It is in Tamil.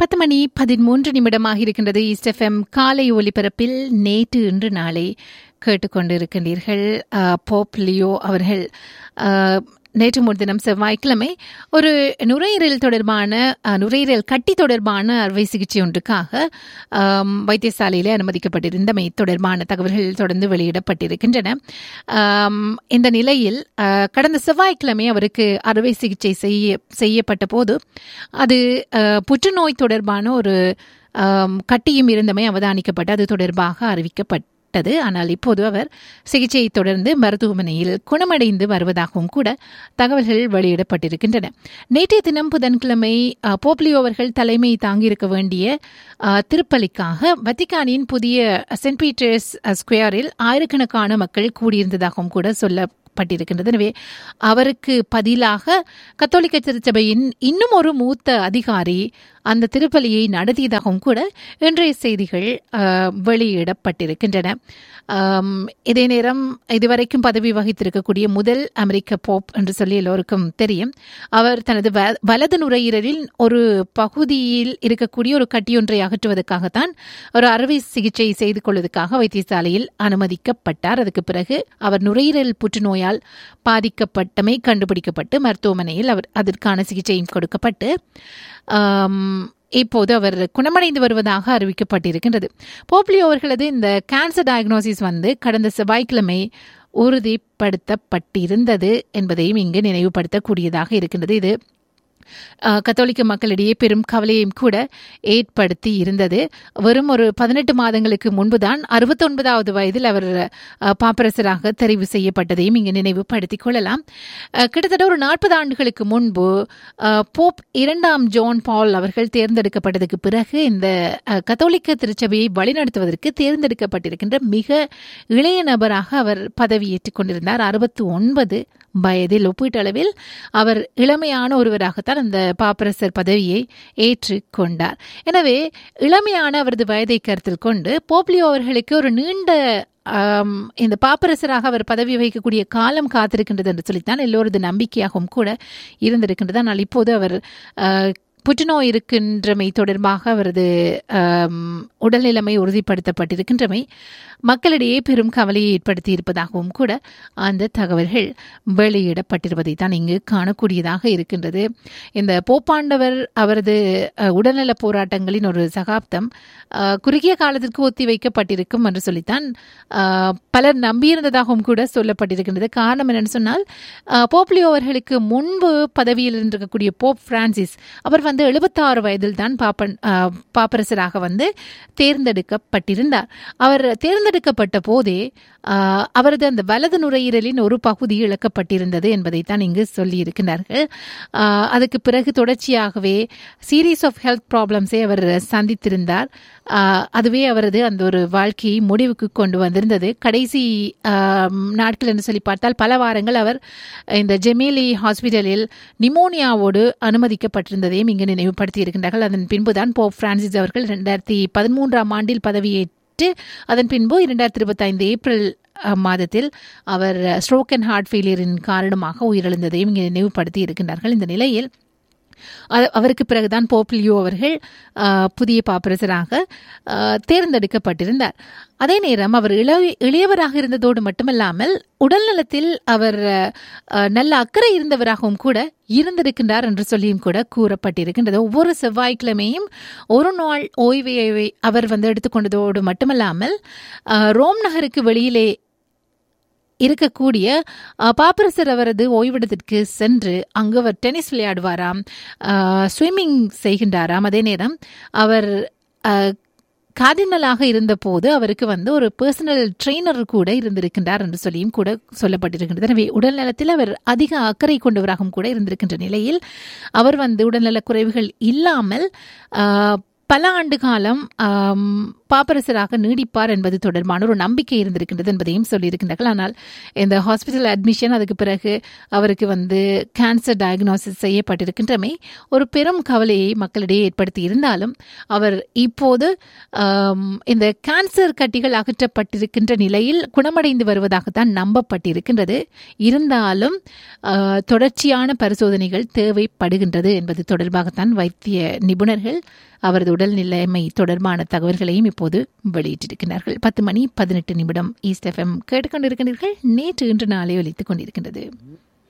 10:13 இருக்கின்றது. ஈஸ்ட் எஃப்எம் காலை ஒலிபரப்பில் நேற்று இன்று நாளை கேட்டுக்கொண்டிருக்கின்றீர்கள். போப் லியோ அவர்கள் நேற்று முன்தினம் செவ்வாய்க்கிழமை ஒரு நுரையீரல் கட்டி தொடர்பான அறுவை சிகிச்சை ஒன்றுக்காக வைத்தியசாலையில் அனுமதிக்கப்பட்டிருந்தமை தொடர்பான தகவல்கள் தொடர்ந்து வெளியிடப்பட்டிருக்கின்றன. இந்த நிலையில் கடந்த செவ்வாய்க்கிழமை அவருக்கு அறுவை சிகிச்சை செய்யப்பட்ட போது அது புற்றுநோய் தொடர்பான ஒரு கட்டியும் இருந்தமை அவதானிக்கப்பட்டு அது தொடர்பாக அறிவிக்கப்பட்டது. ஆனால் இப்போது அவர் சிகிச்சையை தொடர்ந்து மருத்துவமனையில் குணமடைந்து வருவதாகவும் கூட தகவல்கள் வெளியிடப்பட்டிருக்கின்றன. நேற்றைய தினம் புதன்கிழமை போப்லியோ அவர்கள் தலைமை தாங்கியிருக்க வேண்டிய திருப்பலிக்காக வத்திக்கானின் புதிய சென்ட் பீட்டர்ஸ் ஸ்கொயரில் ஆயிரக்கணக்கான மக்கள் கூடியிருந்ததாகவும் கூட சொல்லப்பட்டிருக்கின்றது. எனவே அவருக்கு பதிலாக கத்தோலிக்க திருச்சபையின் இன்னும் ஒரு மூத்த அதிகாரி அந்த திருப்பலியை நடத்தியதாகவும் கூட இன்றைய செய்திகள் வெளியிடப்பட்டிருக்கின்றன. இதே நேரம் இதுவரைக்கும் பதவி வகித்திருக்கக்கூடிய முதல் அமெரிக்க போப் என்று சொல்லி எல்லோருக்கும் தெரியும். அவர் தனது வலது நுரையீரலில் ஒரு பகுதியில் இருக்கக்கூடிய ஒரு கட்டியொன்றை அகற்றுவதற்காகத்தான் ஒரு அறுவை சிகிச்சை செய்து கொள்வதற்காக வைத்தியசாலையில் அனுமதிக்கப்பட்டார். அதுக்கு பிறகு அவர் நுரையீரல் புற்றுநோயால் பாதிக்கப்பட்டமை கண்டுபிடிக்கப்பட்டு மருத்துவமனையில் அவர் அதற்கான சிகிச்சையும் கொடுக்கப்பட்டு இப்போது அவர் குணமடைந்து வருவதாக அறிவிக்கப்பட்டிருக்கின்றது. போப்லியோ அவர்களது இந்த கேன்சர் டயக்னோசிஸ் கடந்த செவ்வாய்க்கிழமை உறுதிப்படுத்தப்பட்டிருந்தது என்பதையும் இங்கு நினைவுபடுத்தக்கூடியதாக இருக்கின்றது. இது கத்தோலிக்க மக்களிடையே பெரும் கவலையும் கூட ஏற்படுத்தி இருந்தது. வெறும் ஒரு 18 மாதங்களுக்கு முன்புதான் 69வது வயதில் அவர் பாப்பரசராக தெரிவு செய்யப்பட்டதையும் இங்கு நினைவுபடுத்திக் கொள்ளலாம். கிட்டத்தட்ட ஒரு 40 ஆண்டுகளுக்கு முன்பு போப் 2ஆம் ஜான் பால் அவர்கள் தேர்ந்தெடுக்கப்பட்டதுக்கு பிறகு இந்த கத்தோலிக்க திருச்சபையை வழிநடத்துவதற்கு தேர்ந்தெடுக்கப்பட்டிருக்கின்ற மிக இளைய நபராக அவர் பதவியேற்றுக் கொண்டிருந்தார். 69 வயதில் ஒப்பீட்டளவில் அவர் இளமையான ஒருவராகத்தான் அந்த பாப்பரசர் பதவியை ஏற்றுக்கொண்டார். எனவே இளமையான அவரது வயதை கருத்தில் கொண்டு போப்லியோ அவர்களுக்கு ஒரு நீண்ட இந்த பாப்பரசராக அவர் பதவி வகிக்கக்கூடிய காலம் காத்திருக்கின்றது என்று சொல்லித்தான் எல்லோரது நம்பிக்கையாகவும் கூட இருந்திருக்கின்றது. ஆனால் இப்போது அவர் புற்றுநோய் இருக்கின்றமை தொடர்பாக அவரது உடல்நிலைமை உறுதிப்படுத்தப்பட்டிருக்கின்றமை மக்களிடையே பெரும் கவலையை ஏற்படுத்தி இருப்பதாகவும் கூட அந்த தகவல்கள் வெளியிடப்பட்டிருப்பதை தான் இங்கு காணக்கூடியதாக இருக்கின்றது. இந்த போப்பாண்டவர் அவரது உடல்நல போராட்டங்களின் ஒரு சகாப்தம் குறுகிய காலத்திற்கு ஒத்தி வைக்கப்பட்டிருக்கும் என்று சொல்லித்தான் பலர் நம்பியிருந்ததாகவும் கூட சொல்லப்பட்டிருக்கின்றது. காரணம் என்னன்னு சொன்னால் போப்லியோ அவர்களுக்கு முன்பு பதவியில் இருந்திருக்கக்கூடிய போப் பிரான்சிஸ் அவர் 76 வயதில் தான் பாப்பரசராக தேர்ந்தெடுக்கப்பட்டிருந்தார். அவர் தேர்ந்தெடுக்கப்பட்ட போதே அவரது அந்த வலது நுரையீரலின் ஒரு பகுதி இழக்கப்பட்டிருந்தது என்பதைத்தான் இங்கு சொல்லியிருக்கிறார்கள். அதுக்கு பிறகு தொடர்ச்சியாகவே சீரீஸ் ஆஃப் ஹெல்த் ப்ராப்ளம்ஸை அவர் சந்தித்திருந்தார். அதுவே அவரது அந்த ஒரு வாழ்க்கையை முடிவுக்கு கொண்டு வந்திருந்தது. கடைசி நாட்கள் என்று சொல்லி பார்த்தால் பல வாரங்கள் அவர் இந்த ஜெமேலி ஹாஸ்பிட்டலில் நிமோனியாவோடு அனுமதிக்கப்பட்டிருந்ததையும் இங்கு நினைவுபடுத்தி இருக்கின்றார்கள். அதன் பின்புதான் போப் பிரான்சிஸ் அவர்கள் 2013ஆம் ஆண்டில் பதவியேற்று அதன் பின்பு 2025 ஏப்ரல் மாதத்தில் அவர் ஸ்ட்ரோக் அண்ட் ஹார்ட் ஃபெயிலியரின் காரணமாக உயிரிழந்ததையும் இங்கே நினைவுபடுத்தி இருக்கின்றார்கள். இந்த நிலையில் அவருக்கு பிறகுதான் போப்லியோ அவர்கள் புதிய பாப்பரசராக தேர்ந்தெடுக்கப்பட்டிருந்தார். அதே நேரம் அவர் இளையவராக இருந்ததோடு மட்டுமல்லாமல் உடல்நலத்தில் அவர் நல்ல அக்கறை இருந்தவராகவும் கூட இருந்திருக்கின்றார் என்று சொல்லியும் கூட கூறப்பட்டிருக்கின்றது. ஒவ்வொரு செவ்வாய்க்கிழமையும் ஒரு நாள் ஓய்வை அவர் எடுத்துக்கொண்டதோடு மட்டுமல்லாமல் ரோம் நகருக்கு வெளியிலே இருக்கக்கூடிய பாப்பரசர் அவரது ஓய்விடத்திற்கு சென்று அங்கு அவர் டென்னிஸ் விளையாடுவாராம், ஸ்விம்மிங் செய்கின்றாராம். அதே நேரம் அவர் கார்டினலாக இருந்த போது அவருக்கு ஒரு பர்சனல் ட்ரெயினர் கூட இருந்திருக்கின்றார் என்று சொல்லியும் கூட சொல்லப்பட்டிருக்கின்றது. எனவே உடல்நலத்தில் அவர் அதிக அக்கறை கொண்டவராகவும் கூட இருந்திருக்கின்ற நிலையில் அவர் உடல்நல குறைவுகள் இல்லாமல் பல ஆண்டு காலம் பாப்பரசராக நீடிப்பார் என்பது தொடர்பான ஒரு நம்பிக்கை இருந்திருக்கின்றது என்பதையும் சொல்லியிருக்கின்றார்கள். ஆனால் இந்த ஹாஸ்பிட்டல் அட்மிஷன், அதுக்கு பிறகு அவருக்கு கேன்சர் டயக்னோசிஸ் செய்யப்பட்டிருக்கின்றமை ஒரு பெரும் கவலையை மக்களிடையே ஏற்படுத்தி இருந்தாலும் அவர் இப்போது இந்த கேன்சர் கட்டிகள் அகற்றப்பட்டிருக்கின்ற நிலையில் குணமடைந்து வருவதாகத்தான் நம்பப்பட்டிருக்கின்றது. இருந்தாலும் தொடர்ச்சியான பரிசோதனைகள் தேவைப்படுகின்றது என்பது தொடர்பாகத்தான் வைத்திய நிபுணர்கள் அவரது உடல் நிலைமை தொடர்பான தகவல்களையும் இப்போது வெளியிட்டிருக்கிறார்கள். 10 மணி 18 நிமிடம் ஈஸ்ட் எஃப்எம் கேட்டுக்கொண்டிருக்கிறீர்கள். நேற்று இன்று நாளை ஒலித்துக் கொண்டிருக்கின்றது.